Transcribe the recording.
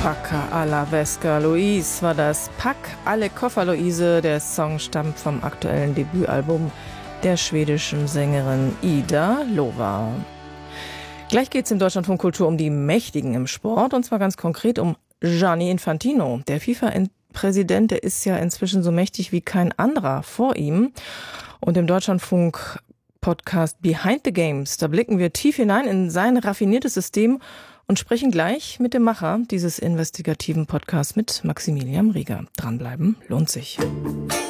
Packa alla Vesca Louise war das. Pack alle Koffer Luise. Der Song stammt vom aktuellen Debütalbum der schwedischen Sängerin Ida Lova. Gleich geht es im Deutschlandfunk Kultur um die Mächtigen im Sport, und zwar ganz konkret um Gianni Infantino. Der FIFA-Präsident, der ist ja inzwischen so mächtig wie kein anderer vor ihm. Und im Deutschlandfunk Podcast Behind the Games, da blicken wir tief hinein in sein raffiniertes System und sprechen gleich mit dem Macher dieses investigativen Podcasts, mit Maximilian Rieger. Dranbleiben lohnt sich.